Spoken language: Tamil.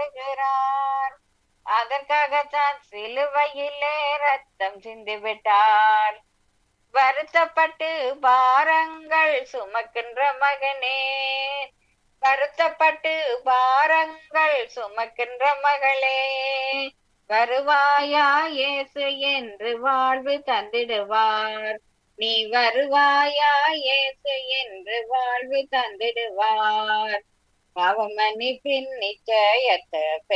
வருகிறார். அதற்காகத்தான் சிலுவையிலே ரத்தம் சிந்தி விட்டார். வருத்தப்பட்டு பாரங்கள் சுமக்கின்ற மகனே, வருத்தப்பட்டு பாரங்கள் சுமக்கின்ற மகளே, வருவாயா இயேசு என்று வாழ்வு தந்திடுவார். நீ வருவாயா இயேசு என்று வாழ்வு தந்திடுவார். பாவமன்னிப்பின் நிச்சயத்தை